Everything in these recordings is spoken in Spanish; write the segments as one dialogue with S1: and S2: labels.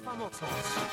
S1: famosos.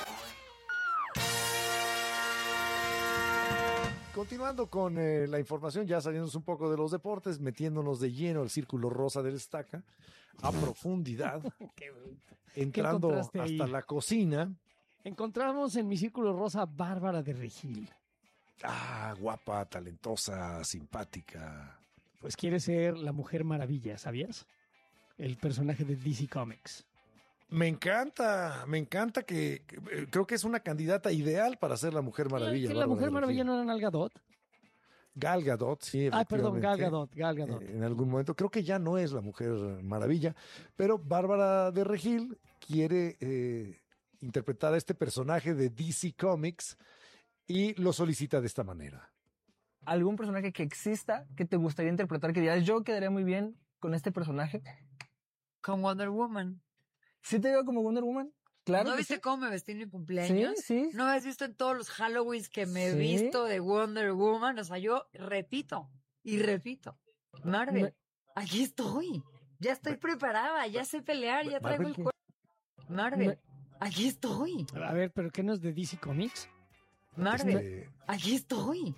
S2: Continuando con la información, ya saliéndonos un poco de los deportes, metiéndonos de lleno al círculo rosa del Estaca, a profundidad, entrando hasta la cocina.
S3: Encontramos en mi círculo rosa a Bárbara de Regil.
S2: Ah, guapa, talentosa, simpática.
S3: Pues quiere ser la Mujer Maravilla, ¿sabías? El personaje de DC Comics.
S2: Me encanta que creo que es una candidata ideal para ser la Mujer Maravilla.
S3: ¿Que la Mujer Maravilla no era Gal Gadot?
S2: Gal Gadot, sí.
S3: Ah, perdón, Gal Gadot.
S2: En algún momento, creo que ya no es la Mujer Maravilla, pero Bárbara de Regil quiere interpretar a este personaje de DC Comics y lo solicita de esta manera.
S4: ¿Algún personaje que exista que te gustaría interpretar que digas, yo quedaría muy bien con este personaje?
S5: Con Wonder Woman.
S4: ¿Sí te veo como Wonder Woman? Claro.
S5: ¿No viste
S4: sí.
S5: cómo me vestí en mi cumpleaños?
S4: Sí.
S5: ¿No has visto en todos los Halloweens que me he visto de Wonder Woman? O sea, yo repito y repito. Marvel, aquí estoy. Ya estoy preparada, ya sé pelear, ya traigo el cuerpo. Marvel, aquí estoy.
S3: A ver, ¿pero qué no es de DC Comics?
S5: Marvel, aquí estoy.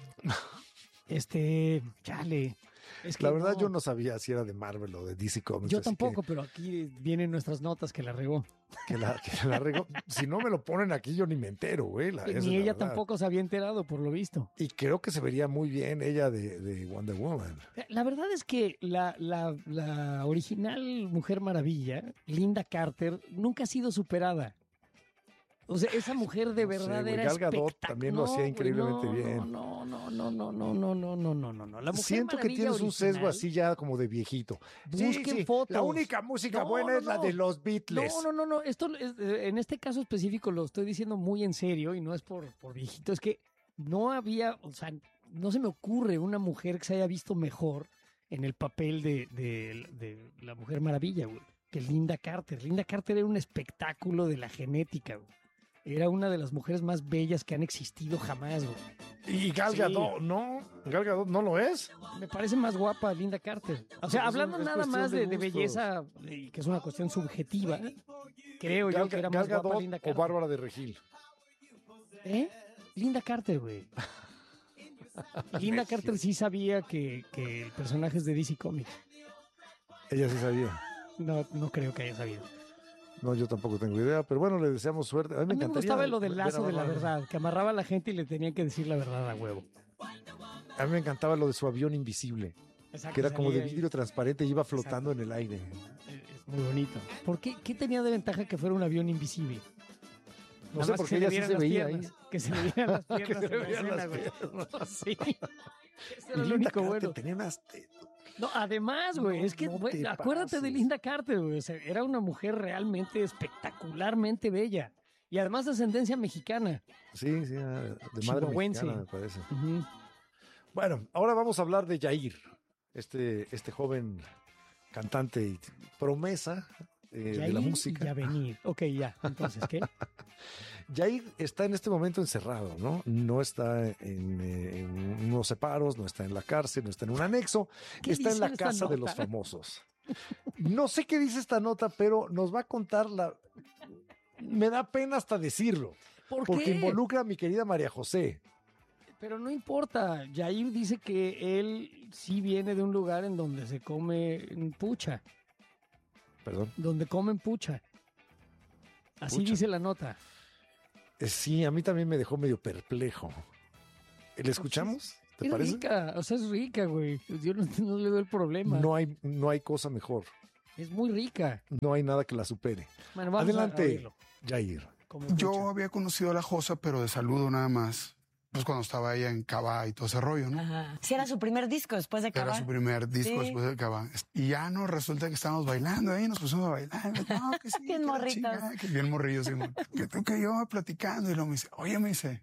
S3: Chale. Es que
S2: la verdad yo no sabía si era de Marvel o de DC Comics.
S3: Yo tampoco, pero aquí vienen nuestras notas que la regó.
S2: Que la regó. Si no me lo ponen aquí yo ni me entero, güey.
S3: Ni ella tampoco se había enterado, por lo visto.
S2: Y creo que se vería muy bien ella de Wonder Woman.
S3: La verdad es que la original Mujer Maravilla, Linda Carter, nunca ha sido superada. O sea, esa mujer de verdad era
S2: Gal Gadot también lo hacía increíblemente bien.
S3: No. La Mujer
S2: Siento que tienes
S3: original,
S2: un sesgo así ya como de viejito.
S3: Busquen fotos.
S2: La única música buena es la de los Beatles.
S3: No. Esto, en este caso específico lo estoy diciendo muy en serio y no es por viejito. Es que no había, o sea, no se me ocurre una mujer que se haya visto mejor en el papel de la Mujer Maravilla, güey, que Linda Carter. Linda Carter era un espectáculo de la genética, güey. Era una de las mujeres más bellas que han existido jamás, güey.
S2: Y Gal Gadot, ¿no? Gal Gadot no lo es.
S3: Me parece más guapa Linda Carter. O sea, hablando nada más de belleza, que es una cuestión subjetiva, creo yo que era más guapa Linda Carter.
S2: O Bárbara de Regil.
S3: Linda Carter, güey. Linda Carter sí sabía que el personaje es de DC Comics.
S2: Ella sí sabía.
S3: No creo que haya sabido.
S2: No, yo tampoco tengo idea, pero bueno, le deseamos suerte. A mí me
S3: gustaba lo del lazo de la verdad, que amarraba a la gente y le tenían que decir la verdad a huevo.
S2: A mí me encantaba lo de su avión invisible, que era como de vidrio transparente y iba flotando en el aire.
S3: Es muy bonito. ¿Por qué? ¿Qué tenía de ventaja que fuera un avión invisible?
S2: No sé, porque ella sí se veía ahí.
S3: Que se le vieran las piernas. Que se le vieran las piernas. Sí. Ese era lo único bueno.
S2: Tenía unas...
S3: No, además, güey, es que, güey, acuérdate de Linda Carter, güey. O sea, era una mujer realmente espectacularmente bella. Y además de ascendencia mexicana.
S2: Sí, de madre mexicana, me parece.
S3: Uh-huh.
S2: Bueno, ahora vamos a hablar de Yair, este joven cantante y promesa de la música.
S3: Ya venir. Ok, ya. Entonces, ¿qué?
S2: Yair está en este momento encerrado, ¿no? No está en unos separos, no está en la cárcel, no está en un anexo, está en la casa de los famosos. No sé qué dice esta nota, pero nos va a contar Me da pena hasta decirlo. Porque involucra a mi querida María José.
S3: Pero no importa. Yair dice que él sí viene de un lugar en donde se come pucha.
S2: Perdón.
S3: Donde comen pucha. Así dice la nota.
S2: Sí, a mí también me dejó medio perplejo. ¿Le escuchamos? ¿Te parece?
S3: Rica, o sea, es rica, güey. Yo no le veo el problema.
S2: No hay cosa mejor.
S3: Es muy rica.
S2: No hay nada que la supere.
S3: Bueno,
S2: adelante, Yair.
S6: Yo había conocido a la Josa, pero de saludo nada más. Pues cuando estaba ella en Cabá y todo ese rollo, ¿no?
S7: Ajá. Sí, era su primer disco después de Cabá.
S6: Era su primer disco después de Cabá. Y ya no, resulta que estábamos bailando ahí, nos pusimos a bailar. No, que sí,
S7: bien morritos.
S6: Bien morrillos, sí, que tú que yo platicando. Y luego me dice, oye,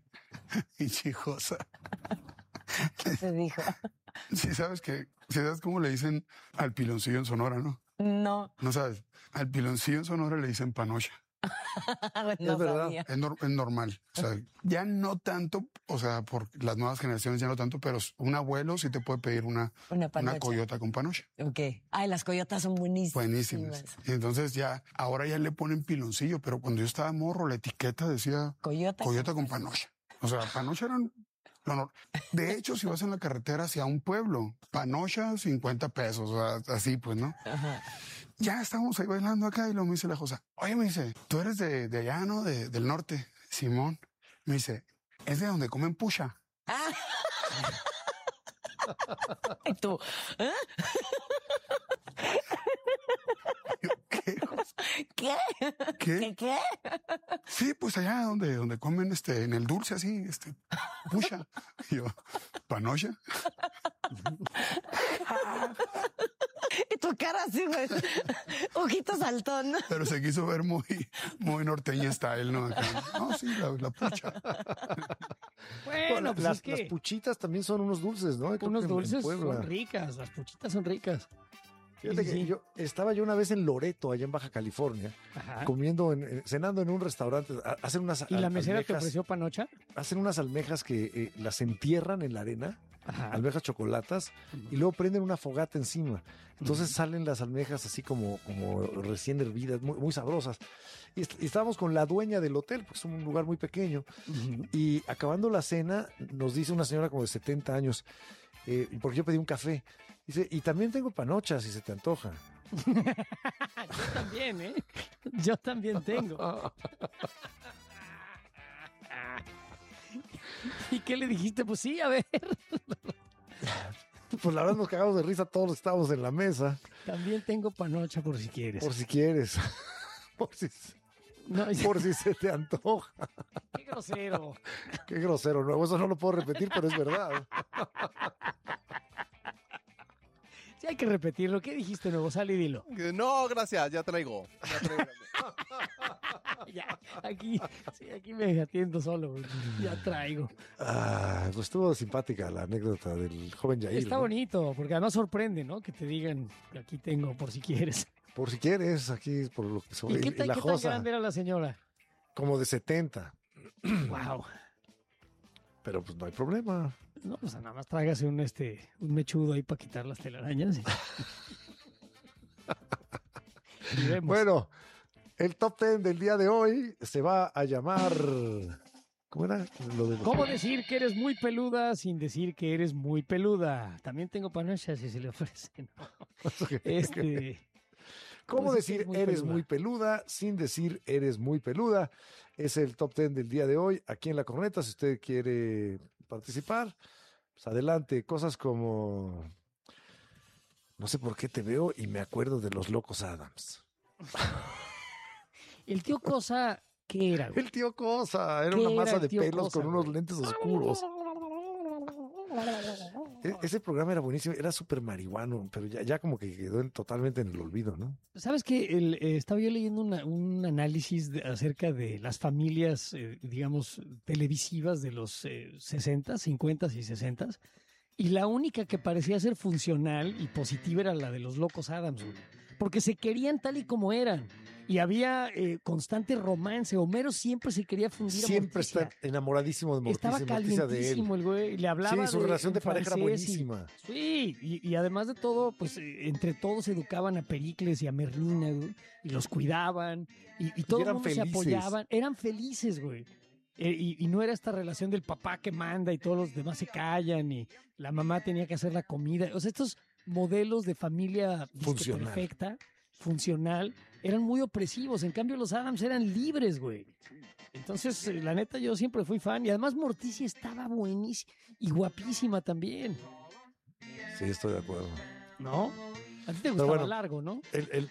S6: y chijosa.
S7: ¿Qué te dijo?
S6: Sí, sabes cómo le dicen al piloncillo en Sonora, ¿no?
S7: No.
S6: No sabes. Al piloncillo en Sonora le dicen panocha.
S7: No
S2: Es verdad.
S7: sabía.
S6: Es normal. O sea, ya no tanto, o sea, por las nuevas generaciones ya no tanto, pero un abuelo sí te puede pedir
S7: Una
S6: una
S7: panocha.
S6: coyota con panocha.
S7: Ok. Ay, las coyotas son buenísimas.
S6: Buenísimas. Y entonces ya, ahora ya le ponen piloncillo, pero cuando yo estaba morro, la etiqueta decía
S7: Coyota.
S6: coyota con panocha. O sea, panocha eran de hecho, si vas en la carretera hacia un pueblo, panocha, 50 pesos, o sea, así pues, ¿no?
S7: Ajá.
S6: Ya estábamos ahí bailando acá y luego me dice la Josa, oye, me dice, tú eres de allá, ¿no? Del norte, Simón. Me dice, es de donde comen pucha.
S7: Ah. Y tú, ¿eh?
S6: Yo, ¿qué?
S7: ¿Qué?
S6: ¿Qué?
S7: ¿Qué?
S6: Sí, pues allá donde comen en el dulce así, pucha. Y yo, panocha.
S7: Y tu cara así, güey. Ojito saltón.
S6: Pero se quiso ver muy norteña style, ¿no? Acá. No, sí, la pucha.
S3: Bueno, pues
S2: las,
S3: es que
S2: las puchitas también son unos dulces, ¿no? Creo
S3: unos
S2: que en
S3: dulces
S2: Puebla.
S3: son ricas, las puchitas son ricas.
S2: Fíjate
S3: Sí,
S2: que
S3: sí.
S2: estaba yo una vez en Loreto, allá en Baja California,
S3: Ajá.
S2: comiendo, cenando en un restaurante. Hacen unas
S3: ¿Y la mesera te
S2: almejas,
S3: ofreció panocha?
S2: hacen unas almejas que las entierran en la arena,
S3: Ajá.
S2: almejas chocolatas, y luego prenden una fogata encima. Entonces salen las almejas así como recién hervidas, muy, muy sabrosas. Y estábamos con la dueña del hotel, porque es un lugar muy pequeño.
S3: Ujú.
S2: Y acabando la cena, nos dice una señora como de 70 años, porque yo pedí un café. Dice, y también tengo panochas si se te antoja.
S3: Yo también, ¿eh? Yo también tengo. ¿Y qué le dijiste? Pues sí, a ver.
S2: Pues la verdad nos cagamos de risa todos los que estábamos en la mesa,
S3: También tengo panocha por si quieres.
S2: por si quieres,
S3: No,
S2: por si se te antoja.
S3: qué grosero.
S2: Qué grosero, ¿no? Eso no lo puedo repetir, pero es verdad.
S3: Sí, hay que repetirlo. ¿Qué dijiste, nuevo? Sal y dilo.
S1: No, gracias, ya traigo.
S3: Ya, aquí me atiendo solo, güey. Ya traigo.
S2: Pues estuvo simpática la anécdota del joven Yair.
S3: Está
S2: ¿no?
S3: bonito, porque además sorprende, ¿no? Que te digan que aquí tengo por si quieres.
S2: Por si quieres, aquí por lo que soy.
S3: ¿Y qué
S2: la
S3: tan
S2: Josa,
S3: grande era la señora?
S2: como de 70.
S3: Wow.
S2: Pero pues no hay problema.
S3: No, pues nada más trágase un mechudo ahí para quitar las telarañas. Y vemos.
S2: Bueno, el top 10 del día de hoy se va a llamar... ¿Cómo era? Lo de los-
S3: ¿Cómo decir que eres muy peluda sin decir que eres muy peluda? También tengo panochas si se le ofrecen.
S2: ¿Cómo decir
S3: muy
S2: eres
S3: peluda?
S2: muy peluda sin decir eres muy peluda? Es el top 10 del día de hoy aquí en La Corneta. Si usted quiere participar, pues adelante. Cosas como... No sé por qué te veo y me acuerdo de los Locos Adams.
S3: El tío Cosa, ¿qué era? güey?
S2: El tío Cosa, era
S3: ¿Qué
S2: una
S3: era
S2: masa
S3: el
S2: de
S3: tío
S2: pelos
S3: Cosa,
S2: con unos
S3: güey?
S2: lentes oscuros. Ese programa era buenísimo, era súper marihuano, pero ya como que quedó totalmente en el olvido, ¿no?
S3: ¿Sabes qué? Estaba yo leyendo un análisis acerca de las familias, digamos, televisivas de los 60, 50 y 60, y la única que parecía ser funcional y positiva era la de los Locos Adams, güey, porque se querían tal y como eran. Y había constante romance. Homero siempre se quería fundir a
S2: Siempre
S3: Morticia.
S2: está enamoradísimo de Morticia,
S3: Estaba
S2: Morticia de él.
S3: calientísimo el güey. Le hablaba
S2: Sí, su relación de pareja era
S3: francés y-
S2: buenísima.
S3: Sí, y además de todo, pues entre todos educaban a Pericles y a Merlina, güey, y los cuidaban, y todo el
S2: eran
S3: mundo se
S2: felices.
S3: apoyaban. Eran felices, güey. Y no era esta relación del papá que manda y todos los demás se callan, y la mamá tenía que hacer la comida. O sea, estos modelos de familia disque
S2: Funcional.
S3: perfecta, funcional, eran muy opresivos. En cambio, los Adams eran libres, güey. Entonces, la neta, yo siempre fui fan. Y además, Morticia estaba buenísima y guapísima también,
S2: Sí, estoy de acuerdo.
S3: ¿no? A ti te gustaba
S2: bueno,
S3: largo, ¿no?
S2: El-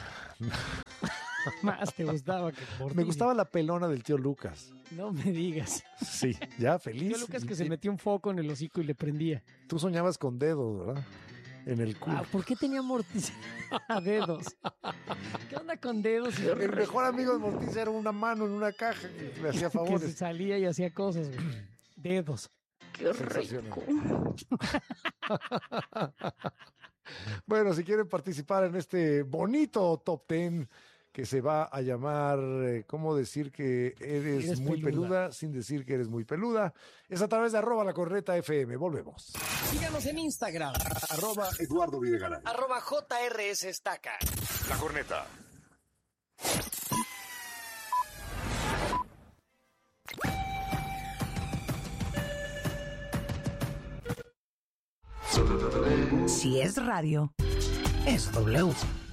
S3: Más te gustaba que Morticia.
S2: me gustaba la pelona del tío Lucas.
S3: No me digas.
S2: Sí, ya feliz.
S3: Yo Lucas que
S2: Y-
S3: se metía un foco en el hocico y le prendía.
S2: Tú soñabas con dedos, ¿verdad? En el culo.
S3: ¿Por qué tenía Morticia a dedos? ¿Qué onda con dedos?
S2: El mejor amigo de Morticia era una mano en una caja que le hacía
S3: Que se
S2: favores.
S3: salía y hacía cosas, güey. Dedos.
S2: Sensacional. Bueno, si quieren participar en este bonito top 10 que se va a llamar ¿cómo decir que eres muy peluda sin decir que eres muy peluda? Es a través de @lacornetafm. Volvemos.
S3: Síganos en Instagram.
S8: @Eduardo Videgaray.
S3: @JRSestaca.
S8: La Corneta.
S7: Si es radio, es W.